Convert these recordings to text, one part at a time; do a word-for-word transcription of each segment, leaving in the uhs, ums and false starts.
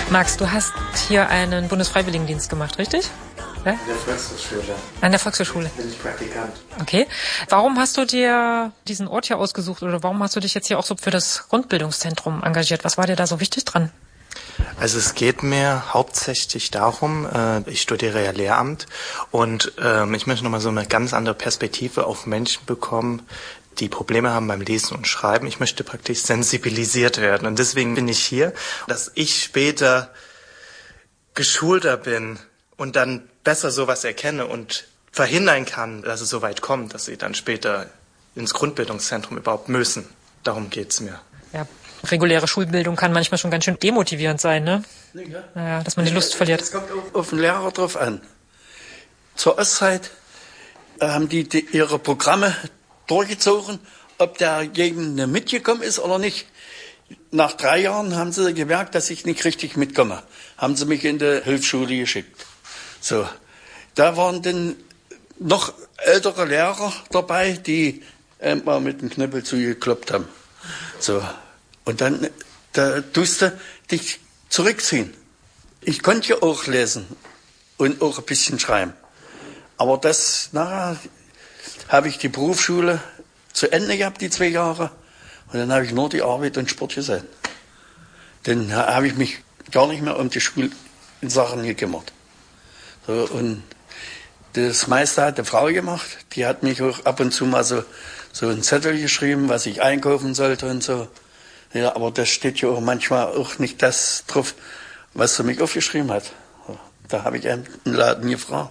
Max, du hast hier einen Bundesfreiwilligendienst gemacht, richtig? Ja? An der Volkshochschule. An der Volkshochschule. Bin ich Praktikant. Okay. Warum hast du dir diesen Ort hier ausgesucht oder warum hast du dich jetzt hier auch so für das Grundbildungszentrum engagiert? Was war dir da so wichtig dran? Also es geht mir hauptsächlich darum, äh, ich studiere ja Lehramt und äh, ich möchte nochmal so eine ganz andere Perspektive auf Menschen bekommen, die Probleme haben beim Lesen und Schreiben. Ich möchte praktisch sensibilisiert werden und deswegen bin ich hier, dass ich später geschulter bin und dann besser sowas erkenne und verhindern kann, dass es so weit kommt, dass sie dann später ins Grundbildungszentrum überhaupt müssen. Darum geht's mir. Ja, reguläre Schulbildung kann manchmal schon ganz schön demotivierend sein, ne? Ja. Naja, dass man die Lust verliert. Es kommt auf, auf den Lehrer drauf an. Zur Ostzeit äh, haben die, die ihre Programme durchgezogen, ob derjenige mitgekommen ist oder nicht. Nach drei Jahren haben sie gemerkt, dass ich nicht richtig mitkomme. Haben sie mich in die Hilfsschule geschickt. So, da waren dann noch ältere Lehrer dabei, die äh, mal mit dem Knüppel zugekloppt haben. So, und dann da tust du dich zurückziehen. Ich konnte ja auch lesen und auch ein bisschen schreiben. Aber das, nachher habe ich die Berufsschule zu Ende gehabt, die zwei Jahre. Und dann habe ich nur die Arbeit und Sport gesehen. Dann habe ich mich gar nicht mehr um die Schulsachen gekümmert. So, und das meiste hat die Frau gemacht. Die hat mich auch ab und zu mal so, so einen Zettel geschrieben, was ich einkaufen sollte und so. Ja, aber das steht ja auch manchmal auch nicht das drauf, was sie mich aufgeschrieben hat. Da habe ich einen Laden gefragt.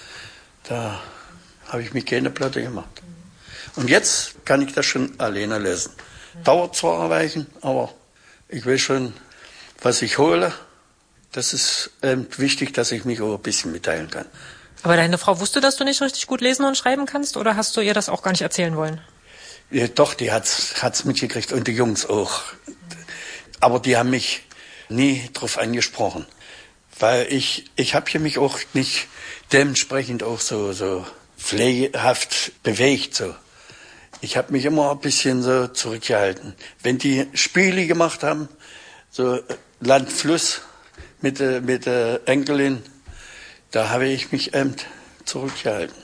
Da habe ich mich keine Platte gemacht. Und jetzt kann ich das schon alleine lesen. Dauert zwar ein Weilchen, aber ich weiß schon, was ich hole. Das ist ähm, wichtig, dass ich mich auch ein bisschen mitteilen kann. Aber deine Frau wusste, dass du nicht richtig gut lesen und schreiben kannst, oder hast du ihr das auch gar nicht erzählen wollen? Ja, doch, die hat's, hat's mitgekriegt und die Jungs auch. Aber die haben mich nie drauf angesprochen. Weil ich, ich habe hier mich auch nicht dementsprechend auch so, so pflegehaft bewegt, so. Ich habe mich immer ein bisschen so zurückgehalten. Wenn die Spiele gemacht haben, so Land, Fluss mit, mit der Enkelin, da habe ich mich eben zurückgehalten.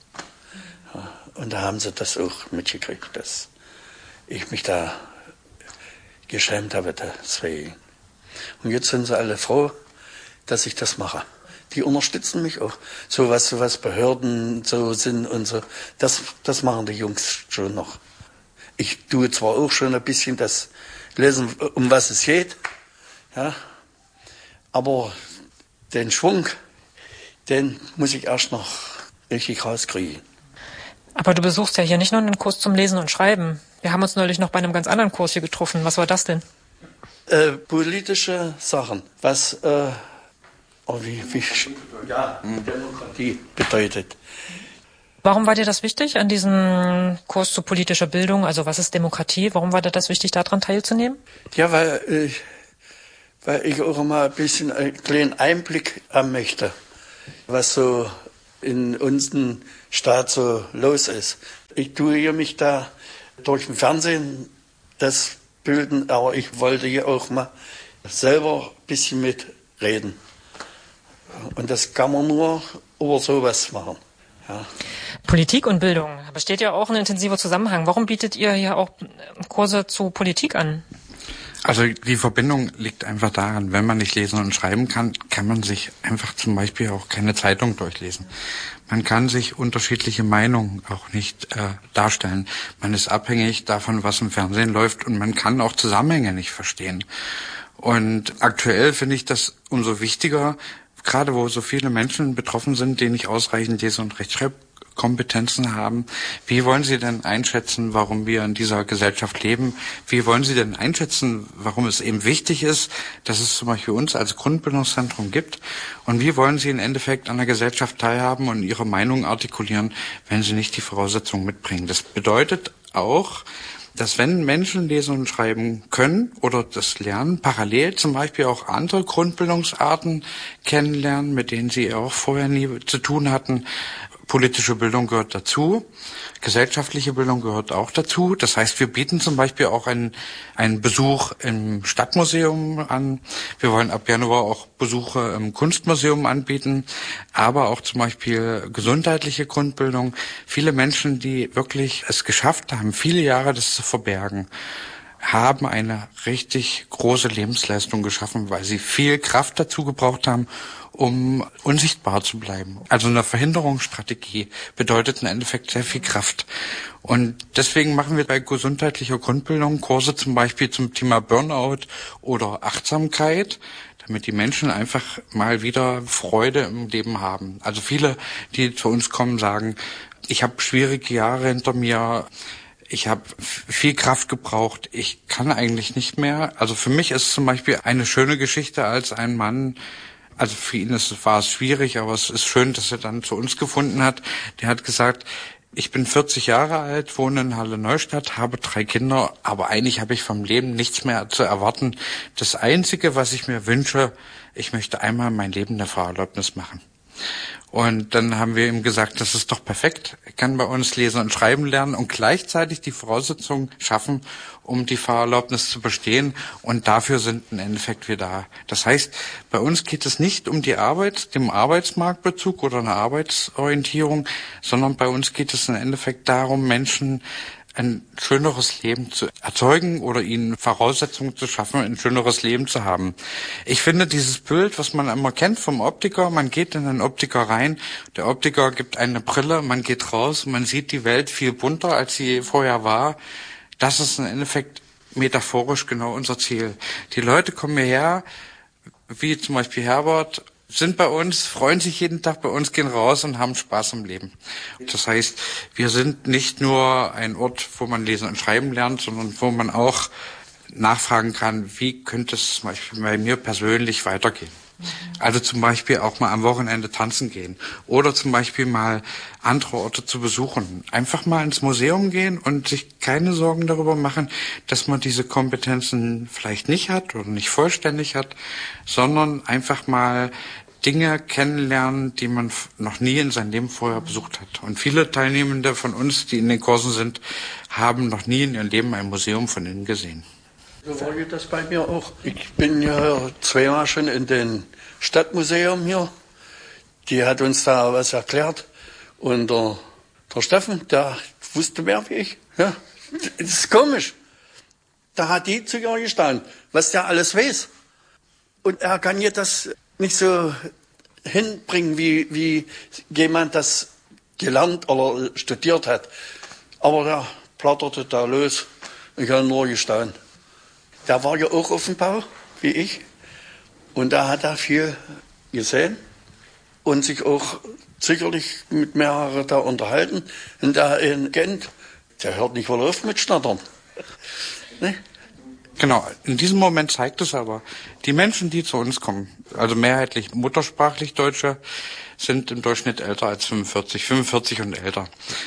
Ja, und da haben sie das auch mitgekriegt, dass ich mich da geschämt habe deswegen. Und jetzt sind sie alle froh, dass ich das mache. Die unterstützen mich auch. So was, so was Behörden so sind und so. Das, das machen die Jungs schon noch. Ich tue zwar auch schon ein bisschen das Lesen, um was es geht, ja, aber den Schwung, den muss ich erst noch richtig rauskriegen. Aber du besuchst ja hier nicht nur einen Kurs zum Lesen und Schreiben. Wir haben uns neulich noch bei einem ganz anderen Kurs hier getroffen. Was war das denn? Äh, politische Sachen. Was, äh, oh, wie, wie, ja, Demokratie bedeutet. Warum war dir das wichtig, an diesem Kurs zu politischer Bildung? Also was ist Demokratie? Warum war dir das wichtig, daran teilzunehmen? Ja, weil ich, weil ich auch mal ein bisschen einen kleinen Einblick haben möchte, was so in unserem Staat so los ist. Ich tue hier mich da durch den Fernsehen das bilden, aber ich wollte hier auch mal selber ein bisschen mitreden. Und das kann man nur über sowas machen. Ja. Politik und Bildung, da besteht ja auch ein intensiver Zusammenhang. Warum bietet ihr hier auch Kurse zu Politik an? Also die Verbindung liegt einfach daran, wenn man nicht lesen und schreiben kann, kann man sich einfach zum Beispiel auch keine Zeitung durchlesen. Man kann sich unterschiedliche Meinungen auch nicht äh, darstellen. Man ist abhängig davon, was im Fernsehen läuft, und man kann auch Zusammenhänge nicht verstehen. Und aktuell finde ich das umso wichtiger, gerade wo so viele Menschen betroffen sind, die nicht ausreichend Lese- und Rechtschreibkompetenzen haben. Wie wollen Sie denn einschätzen, warum wir in dieser Gesellschaft leben? Wie wollen Sie denn einschätzen, warum es eben wichtig ist, dass es zum Beispiel uns als Grundbildungszentrum gibt? Und wie wollen Sie im Endeffekt an der Gesellschaft teilhaben und Ihre Meinung artikulieren, wenn Sie nicht die Voraussetzungen mitbringen? Das bedeutet auch, dass wenn Menschen lesen und schreiben können oder das lernen, parallel zum Beispiel auch andere Grundbildungsarten kennenlernen, mit denen sie auch vorher nie zu tun hatten, Politische Bildung gehört dazu. Gesellschaftliche Bildung gehört auch dazu. Das heißt, wir bieten zum Beispiel auch einen, einen Besuch im Stadtmuseum an. Wir wollen ab Januar auch Besuche im Kunstmuseum anbieten, aber auch zum Beispiel gesundheitliche Grundbildung. Viele Menschen, die wirklich es geschafft haben, viele Jahre das zu verbergen, haben eine richtig große Lebensleistung geschaffen, weil sie viel Kraft dazu gebraucht haben, um unsichtbar zu bleiben. Also eine Verhinderungsstrategie bedeutet im Endeffekt sehr viel Kraft. Und deswegen machen wir bei gesundheitlicher Grundbildung Kurse zum Beispiel zum Thema Burnout oder Achtsamkeit, damit die Menschen einfach mal wieder Freude im Leben haben. Also viele, die zu uns kommen, sagen, ich habe schwierige Jahre hinter mir, ich habe viel Kraft gebraucht, ich kann eigentlich nicht mehr. Also für mich ist zum Beispiel eine schöne Geschichte, als ein Mann, also für ihn ist, war es schwierig, aber es ist schön, dass er dann zu uns gefunden hat. Der hat gesagt, ich bin vierzig Jahre alt, wohne in Halle-Neustadt, habe drei Kinder, aber eigentlich habe ich vom Leben nichts mehr zu erwarten. Das Einzige, was ich mir wünsche, ich möchte einmal mein Leben eine Fahrerlaubnis machen. Und dann haben wir ihm gesagt, das ist doch perfekt. Er kann bei uns lesen und schreiben lernen und gleichzeitig die Voraussetzungen schaffen, um die Fahrerlaubnis zu bestehen. Und dafür sind im Endeffekt wir da. Das heißt, bei uns geht es nicht um die Arbeit, dem Arbeitsmarktbezug oder eine Arbeitsorientierung, sondern bei uns geht es im Endeffekt darum, Menschen ein schöneres Leben zu erzeugen oder ihnen Voraussetzungen zu schaffen, ein schöneres Leben zu haben. Ich finde dieses Bild, was man immer kennt vom Optiker, man geht in einen Optiker rein, der Optiker gibt eine Brille, man geht raus, man sieht die Welt viel bunter, als sie vorher war. Das ist im Endeffekt metaphorisch genau unser Ziel. Die Leute kommen hierher, wie zum Beispiel Herbert, sind bei uns, freuen sich jeden Tag bei uns, gehen raus und haben Spaß im Leben. Das heißt, wir sind nicht nur ein Ort, wo man lesen und schreiben lernt, sondern wo man auch nachfragen kann, wie könnte es zum Beispiel bei mir persönlich weitergehen. Also zum Beispiel auch mal am Wochenende tanzen gehen oder zum Beispiel mal andere Orte zu besuchen. Einfach mal ins Museum gehen und sich keine Sorgen darüber machen, dass man diese Kompetenzen vielleicht nicht hat oder nicht vollständig hat, sondern einfach mal Dinge kennenlernen, die man noch nie in seinem Leben vorher besucht hat. Und viele Teilnehmende von uns, die in den Kursen sind, haben noch nie in ihrem Leben ein Museum von innen gesehen. So war das bei mir auch. Ich bin ja zweimal schon in den Stadtmuseum hier. Die hat uns da was erklärt. Und der, der Steffen, der wusste mehr wie ich. Ja, das ist komisch. Da hat die zu ihr gestanden, was der alles weiß. Und er kann ihr das nicht so hinbringen, wie, wie jemand das gelernt oder studiert hat. Aber der platterte da los. Ich habe nur gestanden. Der war ja auch auf dem Bau, wie ich. Und da hat er viel gesehen und sich auch sicherlich mit mehreren da unterhalten. Und der in Gent, der hört nicht wohl auf mit Schnattern. Ne? Genau, in diesem Moment zeigt es aber, die Menschen, die zu uns kommen, also mehrheitlich muttersprachlich Deutsche, sind im Durchschnitt älter als fünfundvierzig, fünfundvierzig und älter.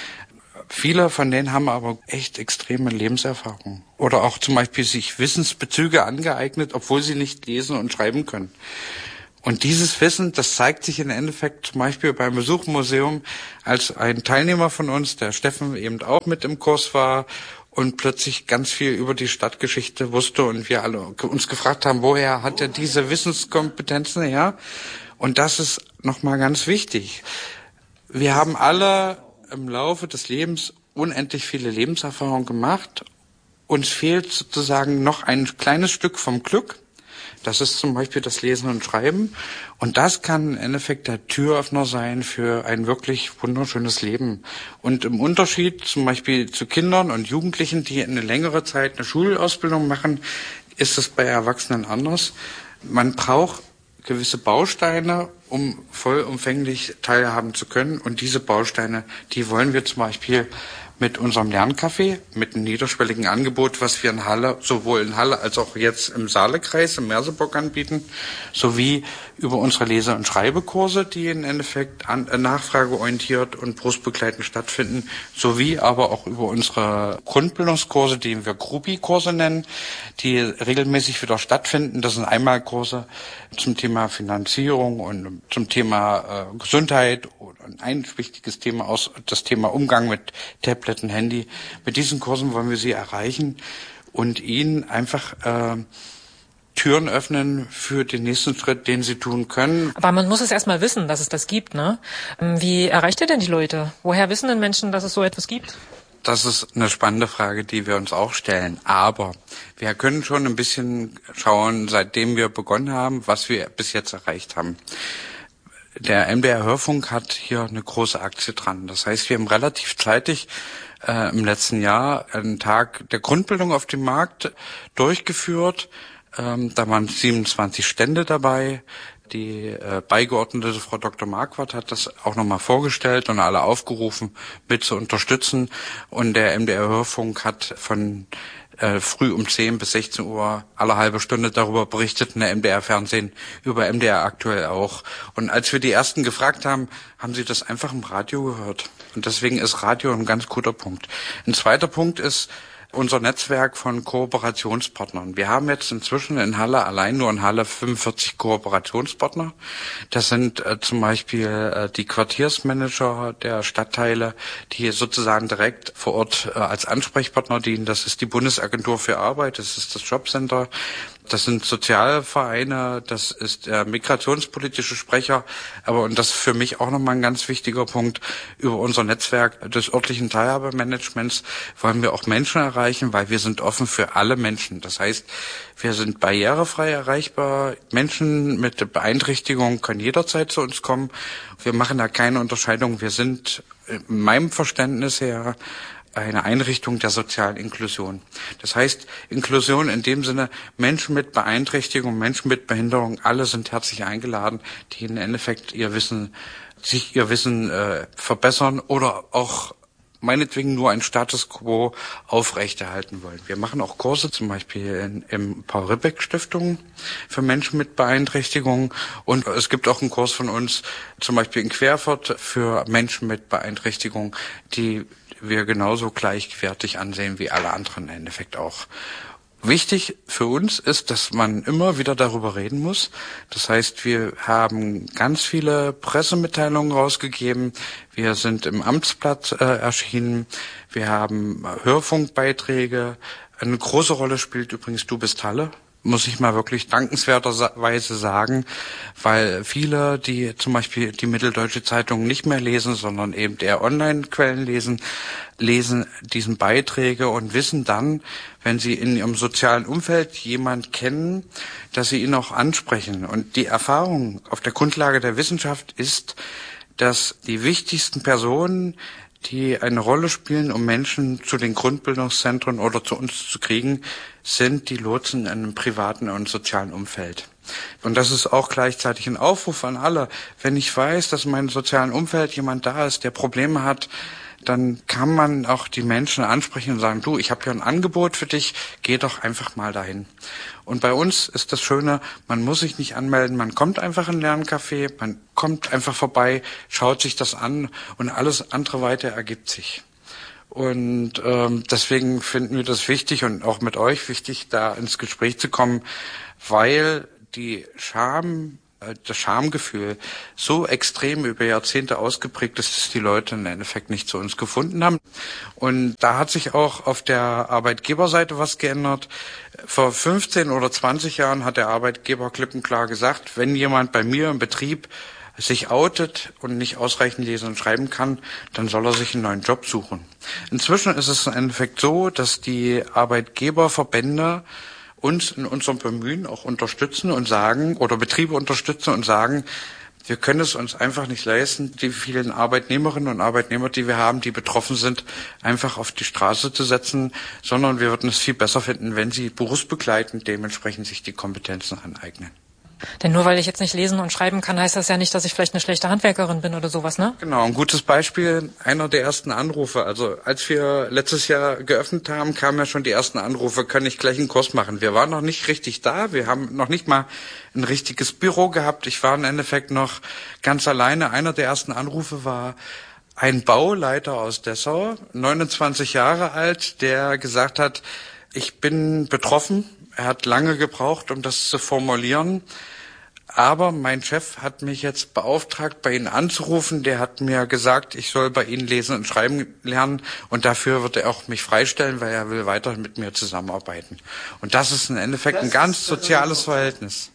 Viele von denen haben aber echt extreme Lebenserfahrungen oder auch zum Beispiel sich Wissensbezüge angeeignet, obwohl sie nicht lesen und schreiben können. Und dieses Wissen, das zeigt sich im Endeffekt zum Beispiel beim Besuch im Museum, als ein Teilnehmer von uns, der Steffen, eben auch mit im Kurs war und plötzlich ganz viel über die Stadtgeschichte wusste und wir alle uns gefragt haben, woher hat er diese Wissenskompetenzen her? Und das ist nochmal ganz wichtig. Wir haben alle im Laufe des Lebens unendlich viele Lebenserfahrungen gemacht. Uns fehlt sozusagen noch ein kleines Stück vom Glück. Das ist zum Beispiel das Lesen und Schreiben. Und das kann im Endeffekt der Türöffner sein für ein wirklich wunderschönes Leben. Und im Unterschied zum Beispiel zu Kindern und Jugendlichen, die eine längere Zeit eine Schulausbildung machen, ist es bei Erwachsenen anders. Man braucht gewisse Bausteine, um vollumfänglich teilhaben zu können. Und diese Bausteine, die wollen wir zum Beispiel mit unserem Lerncafé, mit einem niederschwelligen Angebot, was wir in Halle, sowohl in Halle als auch jetzt im Saalekreis, im Merseburg anbieten, sowie über unsere Lese- und Schreibekurse, die im Endeffekt an, äh, nachfrageorientiert und berufsbegleitend stattfinden, sowie aber auch über unsere Grundbildungskurse, die wir Gruppi-Kurse nennen, die regelmäßig wieder stattfinden. Das sind Einmalkurse zum Thema Finanzierung und zum Thema äh, Gesundheit und ein wichtiges Thema aus das Thema Umgang mit Tablet und Handy. Mit diesen Kursen wollen wir Sie erreichen und Ihnen einfach äh, Türen öffnen für den nächsten Schritt, den Sie tun können. Aber man muss es erstmal wissen, dass es das gibt, ne? Wie erreicht ihr denn die Leute? Woher wissen denn Menschen, dass es so etwas gibt? Das ist eine spannende Frage, die wir uns auch stellen. Aber wir können schon ein bisschen schauen, seitdem wir begonnen haben, was wir bis jetzt erreicht haben. Der M D R Hörfunk hat hier eine große Aktie dran. Das heißt, wir haben relativ zeitig äh, im letzten Jahr einen Tag der Grundbildung auf dem Markt durchgeführt. Ähm, da waren siebenundzwanzig Stände dabei. Die äh, beigeordnete Frau Doktor Marquardt hat das auch nochmal vorgestellt und alle aufgerufen, mit zu unterstützen. Und der M D R Hörfunk hat von äh, früh um zehn bis sechzehn Uhr alle halbe Stunde darüber berichtet, in der M D R Fernsehen, über M D R aktuell auch. Und als wir die ersten gefragt haben, haben sie das einfach im Radio gehört. Und deswegen ist Radio ein ganz guter Punkt. Ein zweiter Punkt ist unser Netzwerk von Kooperationspartnern. Wir haben jetzt inzwischen in Halle, allein nur in Halle, fünfundvierzig Kooperationspartner. Das sind äh, zum Beispiel äh, die Quartiersmanager der Stadtteile, die sozusagen direkt vor Ort äh, als Ansprechpartner dienen. Das ist die Bundesagentur für Arbeit, das ist das Jobcenter, das sind Sozialvereine, das ist der migrationspolitische Sprecher. Aber, und das ist für mich auch nochmal ein ganz wichtiger Punkt, über unser Netzwerk des örtlichen Teilhabemanagements wollen wir auch Menschen erreichen, weil wir sind offen für alle Menschen. Das heißt, wir sind barrierefrei erreichbar. Menschen mit Beeinträchtigung können jederzeit zu uns kommen. Wir machen da keine Unterscheidung. Wir sind in meinem Verständnis her eine Einrichtung der sozialen Inklusion. Das heißt, Inklusion in dem Sinne, Menschen mit Beeinträchtigung, Menschen mit Behinderung, alle sind herzlich eingeladen, die im Endeffekt ihr Wissen, sich ihr Wissen äh, verbessern oder auch meinetwegen nur einen Status quo aufrechterhalten wollen. Wir machen auch Kurse, zum Beispiel in, im Paul-Ribbeck-Stiftung für Menschen mit Beeinträchtigungen. Und es gibt auch einen Kurs von uns, zum Beispiel in Querfurt, für Menschen mit Beeinträchtigung, die wir genauso gleichwertig ansehen wie alle anderen im Endeffekt auch. Wichtig für uns ist, dass man immer wieder darüber reden muss. Das heißt, wir haben ganz viele Pressemitteilungen rausgegeben. Wir sind im Amtsblatt äh, erschienen. Wir haben Hörfunkbeiträge. Eine große Rolle spielt übrigens Du bist Halle. Muss ich mal wirklich dankenswerterweise sagen, weil viele, die zum Beispiel die Mitteldeutsche Zeitung nicht mehr lesen, sondern eben eher Online-Quellen lesen, lesen diesen Beiträge und wissen dann, wenn sie in ihrem sozialen Umfeld jemand kennen, dass sie ihn auch ansprechen. Und die Erfahrung auf der Grundlage der Wissenschaft ist, dass die wichtigsten Personen, die eine Rolle spielen, um Menschen zu den Grundbildungszentren oder zu uns zu kriegen, sind die Lotsen in einem privaten und sozialen Umfeld. Und das ist auch gleichzeitig ein Aufruf an alle. Wenn ich weiß, dass in meinem sozialen Umfeld jemand da ist, der Probleme hat, dann kann man auch die Menschen ansprechen und sagen, du, ich habe hier ein Angebot für dich, geh doch einfach mal dahin. Und bei uns ist das Schöne, man muss sich nicht anmelden, man kommt einfach in ein Lerncafé, man kommt einfach vorbei, schaut sich das an und alles andere weiter ergibt sich. Und ähm, deswegen finden wir das wichtig und auch mit euch wichtig, da ins Gespräch zu kommen, weil die Scham, äh, das Schamgefühl so extrem über Jahrzehnte ausgeprägt ist, dass die Leute im Endeffekt nicht zu uns gefunden haben. Und da hat sich auch auf der Arbeitgeberseite was geändert. Vor fünfzehn oder zwanzig Jahren hat der Arbeitgeber klipp und klar gesagt, wenn jemand bei mir im Betrieb sich outet und nicht ausreichend lesen und schreiben kann, dann soll er sich einen neuen Job suchen. Inzwischen ist es im Endeffekt so, dass die Arbeitgeberverbände uns in unserem Bemühen auch unterstützen und sagen, oder Betriebe unterstützen und sagen, wir können es uns einfach nicht leisten, die vielen Arbeitnehmerinnen und Arbeitnehmer, die wir haben, die betroffen sind, einfach auf die Straße zu setzen, sondern wir würden es viel besser finden, wenn sie berufsbegleitend dementsprechend sich die Kompetenzen aneignen. Denn nur weil ich jetzt nicht lesen und schreiben kann, heißt das ja nicht, dass ich vielleicht eine schlechte Handwerkerin bin oder sowas, ne? Genau, ein gutes Beispiel, einer der ersten Anrufe. Also als wir letztes Jahr geöffnet haben, kamen ja schon die ersten Anrufe, kann ich gleich einen Kurs machen. Wir waren noch nicht richtig da, wir haben noch nicht mal ein richtiges Büro gehabt. Ich war im Endeffekt noch ganz alleine. Einer der ersten Anrufe war ein Bauleiter aus Dessau, neunundzwanzig Jahre alt, der gesagt hat, ich bin betroffen. Er hat lange gebraucht, um das zu formulieren. Aber mein Chef hat mich jetzt beauftragt, bei Ihnen anzurufen. Der hat mir gesagt, ich soll bei Ihnen lesen und schreiben lernen. Und dafür wird er auch mich freistellen, weil er will weiter mit mir zusammenarbeiten. Und das ist im Endeffekt ein ganz soziales Verhältnis.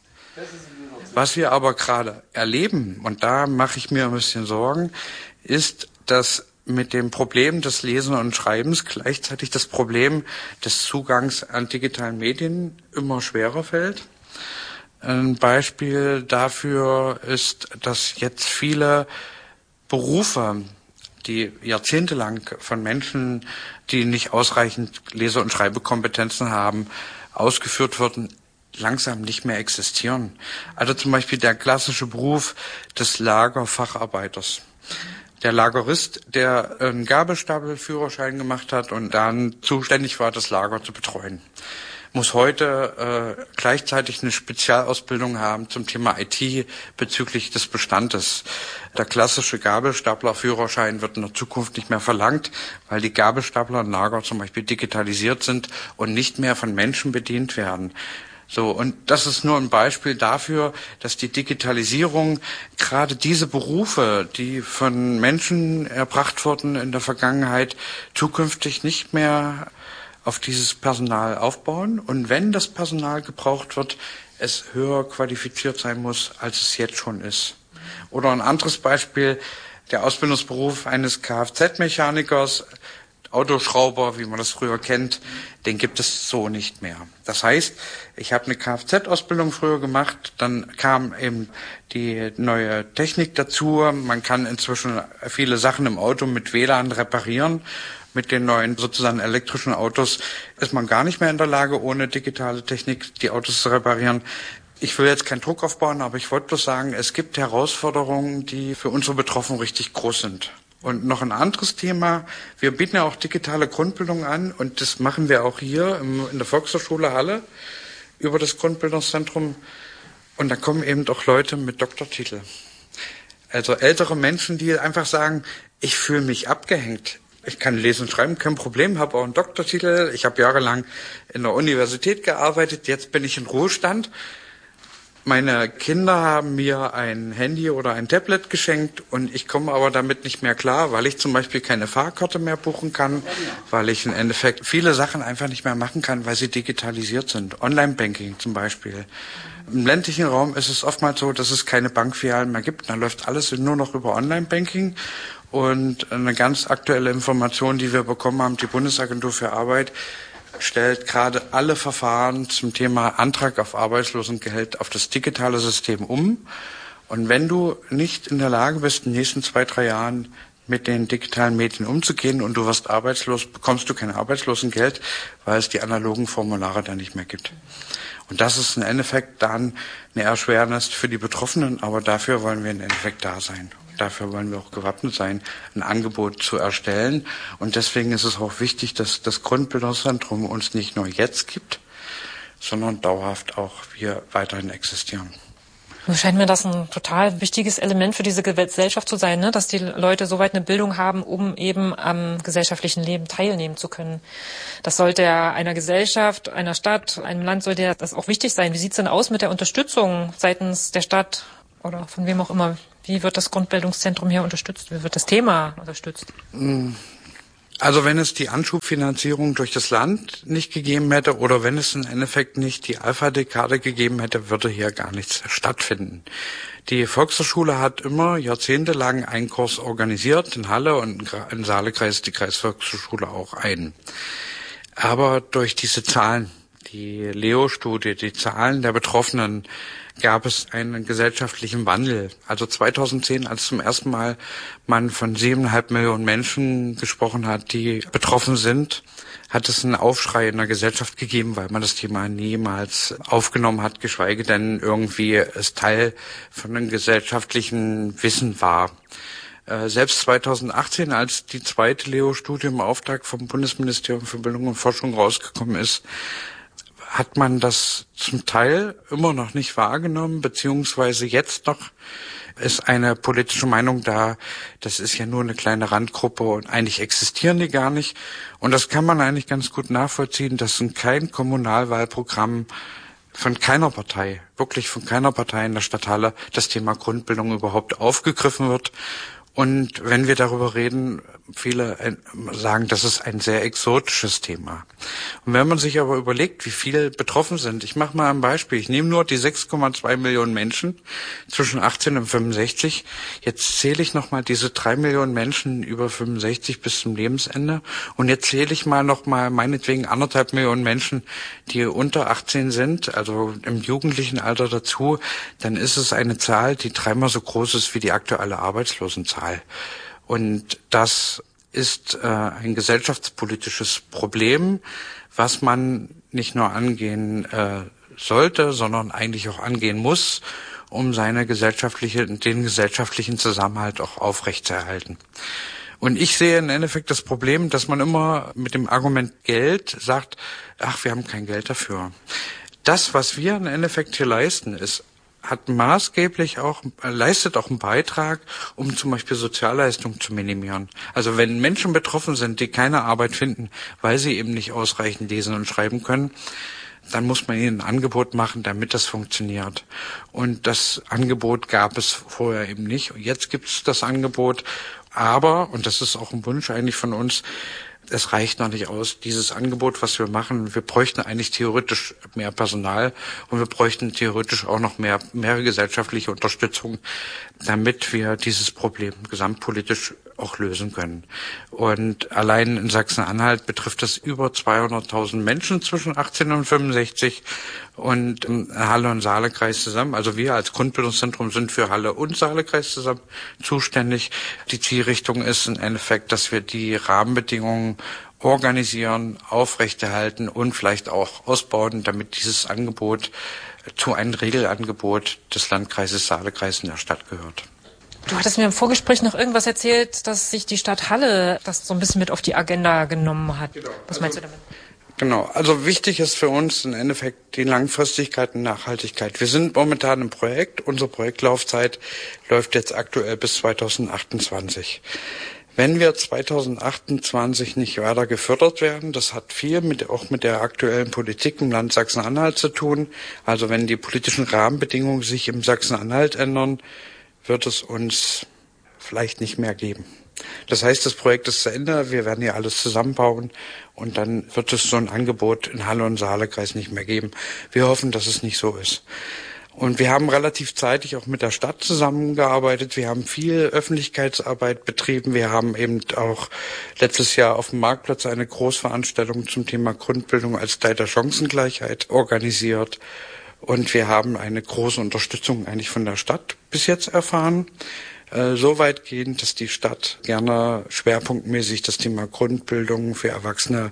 Was wir aber gerade erleben, und da mache ich mir ein bisschen Sorgen, ist, dass mit dem Problem des Lesen und Schreibens gleichzeitig das Problem des Zugangs an digitalen Medien immer schwerer fällt. Ein Beispiel dafür ist, dass jetzt viele Berufe, die jahrzehntelang von Menschen, die nicht ausreichend Lese- und Schreibekompetenzen haben, ausgeführt wurden, langsam nicht mehr existieren. Also zum Beispiel der klassische Beruf des Lagerfacharbeiters. Der Lagerist, der einen Gabelstapelführerschein gemacht hat und dann zuständig war, das Lager zu betreuen, muss heute äh, gleichzeitig eine Spezialausbildung haben zum Thema I T bezüglich des Bestandes. Der klassische Gabelstaplerführerschein wird in der Zukunft nicht mehr verlangt, weil die Gabelstapler im Lager zum Beispiel digitalisiert sind und nicht mehr von Menschen bedient werden. So, und das ist nur ein Beispiel dafür, dass die Digitalisierung gerade diese Berufe, die von Menschen erbracht wurden in der Vergangenheit, zukünftig nicht mehr auf dieses Personal aufbauen. Und wenn das Personal gebraucht wird, es höher qualifiziert sein muss, als es jetzt schon ist. Oder ein anderes Beispiel, der Ausbildungsberuf eines Kfz-Mechanikers, Autoschrauber, wie man das früher kennt, den gibt es so nicht mehr. Das heißt, ich habe eine Kfz-Ausbildung früher gemacht, dann kam eben die neue Technik dazu. Man kann inzwischen viele Sachen im Auto mit W L A N reparieren. Mit den neuen sozusagen elektrischen Autos ist man gar nicht mehr in der Lage, ohne digitale Technik die Autos zu reparieren. Ich will jetzt keinen Druck aufbauen, aber ich wollte bloß sagen, es gibt Herausforderungen, die für unsere Betroffenen richtig groß sind. Und noch ein anderes Thema, wir bieten ja auch digitale Grundbildung an und das machen wir auch hier im, in der Volkshochschule Halle über das Grundbildungszentrum. Und da kommen eben auch Leute mit Doktortitel. Also ältere Menschen, die einfach sagen, ich fühle mich abgehängt. Ich kann lesen und schreiben, kein Problem, habe auch einen Doktortitel. Ich habe jahrelang in der Universität gearbeitet, jetzt bin ich in Ruhestand. Meine Kinder haben mir ein Handy oder ein Tablet geschenkt und ich komme aber damit nicht mehr klar, weil ich zum Beispiel keine Fahrkarte mehr buchen kann, weil ich im Endeffekt viele Sachen einfach nicht mehr machen kann, weil sie digitalisiert sind. Online-Banking zum Beispiel. Im ländlichen Raum ist es oftmals so, dass es keine Bankfilialen mehr gibt. Da läuft alles nur noch über Online-Banking. Und eine ganz aktuelle Information, die wir bekommen haben, die Bundesagentur für Arbeit stellt gerade alle Verfahren zum Thema Antrag auf Arbeitslosengeld auf das digitale System um. Und wenn du nicht in der Lage bist, in den nächsten zwei, drei Jahren mit den digitalen Medien umzugehen und du wirst arbeitslos, bekommst du kein Arbeitslosengeld, weil es die analogen Formulare dann nicht mehr gibt. Und das ist im Endeffekt dann eine Erschwernis für die Betroffenen, aber dafür wollen wir im Endeffekt da sein. Dafür wollen wir auch gewappnet sein, ein Angebot zu erstellen. Und deswegen ist es auch wichtig, dass das Grundbildungszentrum uns nicht nur jetzt gibt, sondern dauerhaft auch wir weiterhin existieren. Nun scheint mir das ein total wichtiges Element für diese Gesellschaft zu sein, ne? Dass die Leute soweit eine Bildung haben, um eben am gesellschaftlichen Leben teilnehmen zu können. Das sollte ja einer Gesellschaft, einer Stadt, einem Land sollte ja das auch wichtig sein. Wie sieht's denn aus mit der Unterstützung seitens der Stadt oder von wem auch immer? Wie wird das Grundbildungszentrum hier unterstützt? Wie wird das Thema unterstützt? Also wenn es die Anschubfinanzierung durch das Land nicht gegeben hätte oder wenn es im Endeffekt nicht die Alpha-Dekade gegeben hätte, würde hier gar nichts stattfinden. Die Volkshochschule hat immer jahrzehntelang einen Kurs organisiert, in Halle und im Saalekreis die Kreisvolkshochschule auch einen. Aber durch diese Zahlen, die Leo-Studie, die Zahlen der Betroffenen, gab es einen gesellschaftlichen Wandel. Also zweitausendzehn, als zum ersten Mal man von siebeneinhalb Millionen Menschen gesprochen hat, die betroffen sind, hat es einen Aufschrei in der Gesellschaft gegeben, weil man das Thema niemals aufgenommen hat, geschweige denn irgendwie es Teil von einem gesellschaftlichen Wissen war. Selbst zweitausendachtzehn, als die zweite Leo-Studie im Auftrag vom Bundesministerium für Bildung und Forschung rausgekommen ist, hat man das zum Teil immer noch nicht wahrgenommen, beziehungsweise jetzt noch ist eine politische Meinung da, das ist ja nur eine kleine Randgruppe und eigentlich existieren die gar nicht. Und das kann man eigentlich ganz gut nachvollziehen, dass in kein Kommunalwahlprogramm von keiner Partei, wirklich von keiner Partei in der Stadt Halle das Thema Grundbildung überhaupt aufgegriffen wird. Und wenn wir darüber reden, viele sagen, das ist ein sehr exotisches Thema. Und wenn man sich aber überlegt, wie viele betroffen sind, ich mache mal ein Beispiel, ich nehme nur die sechs Komma zwei Millionen Menschen zwischen achtzehn und fünfundsechzig, jetzt zähle ich nochmal diese drei Millionen Menschen über fünfundsechzig bis zum Lebensende und jetzt zähle ich mal nochmal meinetwegen anderthalb Millionen Menschen, die unter achtzehn sind, also im jugendlichen Alter dazu, dann ist es eine Zahl, die dreimal so groß ist wie die aktuelle Arbeitslosenzahl. Und das ist äh, ein gesellschaftspolitisches Problem, was man nicht nur angehen äh, sollte, sondern eigentlich auch angehen muss, um seine gesellschaftliche, den gesellschaftlichen Zusammenhalt auch aufrechtzuerhalten. Und ich sehe im Endeffekt das Problem, dass man immer mit dem Argument Geld sagt, ach, wir haben kein Geld dafür. Das, was wir im Endeffekt hier leisten, ist hat maßgeblich auch, leistet auch einen Beitrag, um zum Beispiel Sozialleistungen zu minimieren. Also wenn Menschen betroffen sind, die keine Arbeit finden, weil sie eben nicht ausreichend lesen und schreiben können, dann muss man ihnen ein Angebot machen, damit das funktioniert. Und das Angebot gab es vorher eben nicht. Und jetzt gibt es das Angebot. Aber, und das ist auch ein Wunsch eigentlich von uns, es reicht noch nicht aus, dieses Angebot, was wir machen. Wir bräuchten eigentlich theoretisch mehr Personal und wir bräuchten theoretisch auch noch mehr, mehr gesellschaftliche Unterstützung, damit wir dieses Problem gesamtpolitisch auch lösen können. Und allein in Sachsen-Anhalt betrifft das über zweihunderttausend Menschen zwischen achtzehn und fünfundsechzig und Halle und Saalekreis zusammen. Also wir als Grundbildungszentrum sind für Halle und Saalekreis zusammen zuständig. Die Zielrichtung ist im Endeffekt, dass wir die Rahmenbedingungen organisieren, aufrechterhalten und vielleicht auch ausbauen, damit dieses Angebot zu einem Regelangebot des Landkreises Saalekreis in der Stadt gehört. Du hattest mir im Vorgespräch noch irgendwas erzählt, dass sich die Stadt Halle das so ein bisschen mit auf die Agenda genommen hat. Genau. Was meinst du damit? Genau, also wichtig ist für uns im Endeffekt die Langfristigkeit und Nachhaltigkeit. Wir sind momentan im Projekt. Unsere Projektlaufzeit läuft jetzt aktuell bis zweitausendachtundzwanzig. Wenn wir zweitausendachtundzwanzig nicht weiter gefördert werden, das hat viel mit, auch mit der aktuellen Politik im Land Sachsen-Anhalt zu tun. Also wenn die politischen Rahmenbedingungen sich im Sachsen-Anhalt ändern, wird es uns vielleicht nicht mehr geben. Das heißt, das Projekt ist zu Ende, wir werden hier alles zusammenbauen und dann wird es so ein Angebot in Halle und Saalekreis nicht mehr geben. Wir hoffen, dass es nicht so ist. Und wir haben relativ zeitig auch mit der Stadt zusammengearbeitet. Wir haben viel Öffentlichkeitsarbeit betrieben. Wir haben eben auch letztes Jahr auf dem Marktplatz eine Großveranstaltung zum Thema Grundbildung als Teil der Chancengleichheit organisiert. Und wir haben eine große Unterstützung eigentlich von der Stadt bis jetzt erfahren. Äh, so weitgehend, dass die Stadt gerne schwerpunktmäßig das Thema Grundbildung für Erwachsene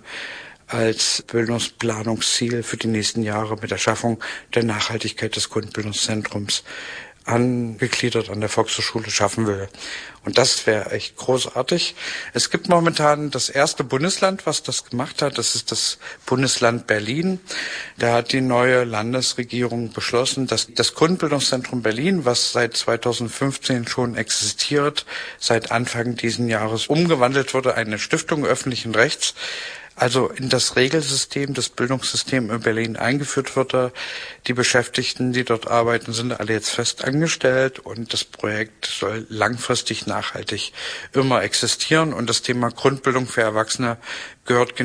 als Bildungsplanungsziel für die nächsten Jahre mit der Schaffung der Nachhaltigkeit des Grundbildungszentrums angegliedert an der Volkshochschule schaffen will. Und das wäre echt großartig. Es gibt momentan das erste Bundesland, was das gemacht hat. Das ist das Bundesland Berlin. Da hat die neue Landesregierung beschlossen, dass das Grundbildungszentrum Berlin, was seit zweitausendfünfzehn schon existiert, seit Anfang diesen Jahres umgewandelt wurde, eine Stiftung öffentlichen Rechts, also in das Regelsystem, das Bildungssystem in Berlin eingeführt wurde. Die Beschäftigten, die dort arbeiten, sind alle jetzt fest angestellt und das Projekt soll langfristig nachhaltig immer existieren und das Thema Grundbildung für Erwachsene gehört